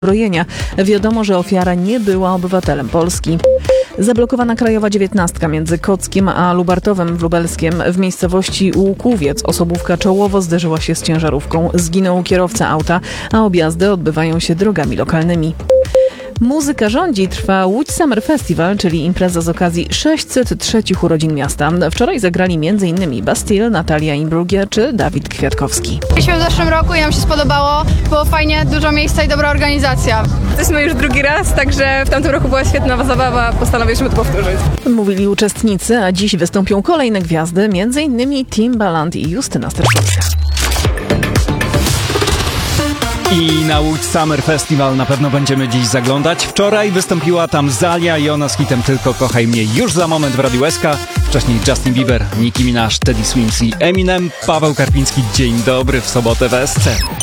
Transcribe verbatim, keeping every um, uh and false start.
uzbrojenia. Wiadomo, że ofiara nie była obywatelem Polski. Zablokowana krajowa dziewiętnastka między Kockiem a Lubartowem w Lubelskiem w miejscowości Łukowiec. Osobówka czołowo zderzyła się z ciężarówką. Zginął kierowca auta, a objazdy odbywają się drogami lokalnymi. Muzyka rządzi, trwa Łódź Summer Festival, czyli impreza z okazji sześćset trzech urodzin miasta. Wczoraj zagrali m.in. Bastille, Natalia Imbruglia czy Dawid Kwiatkowski. Byliśmy w zeszłym roku i nam się spodobało. Było fajnie, dużo miejsca i dobra organizacja. Jesteśmy już drugi raz, także w tamtym roku była świetna zabawa, postanowiliśmy to powtórzyć. Mówili uczestnicy, a dziś wystąpią kolejne gwiazdy, m.in. Timbaland i Justyna Steczkowska. I na Łódź Summer Festival na pewno będziemy dziś zaglądać. Wczoraj wystąpiła tam Zalia i ona z hitem Tylko kochaj mnie już za moment w Radiu S K. Wcześniej Justin Bieber, Nicki Minaj, Teddy Swims i Eminem. Paweł Karpiński, dzień dobry w sobotę w S C.